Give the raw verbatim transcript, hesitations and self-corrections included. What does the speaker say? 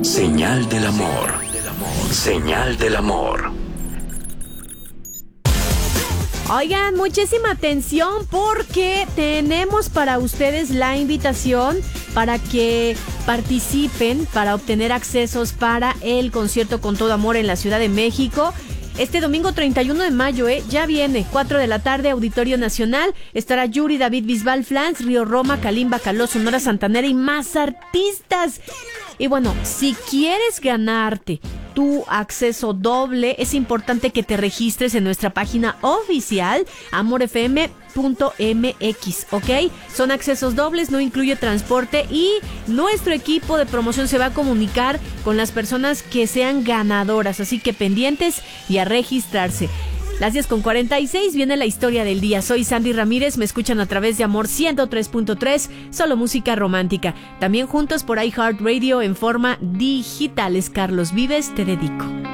Señal del amor. Señal del amor. Oigan, muchísima atención porque tenemos para ustedes la invitación para que participen, para obtener accesos para el concierto Con Todo Amor en la Ciudad de México. Este domingo treinta y uno de mayo, ¿eh? Ya viene, cuatro de la tarde, Auditorio Nacional. Estará Yuri, David Bisbal, Flans, Río Roma, Kalimba, Caló, Sonora Santanera y más artistas. Y bueno, si quieres ganarte tu acceso doble, es importante que te registres en nuestra página oficial amor f m punto m x, ¿ok? Son accesos dobles, no incluye transporte y nuestro equipo de promoción se va a comunicar con las personas que sean ganadoras, así que pendientes y a registrarse. Las diez con cuarenta y seis, viene la historia del día. Soy Sandy Ramírez, me escuchan a través de Amor ciento tres punto tres, solo música romántica. También juntos por iHeartRadio en forma digital. Es Carlos Vives, te dedico.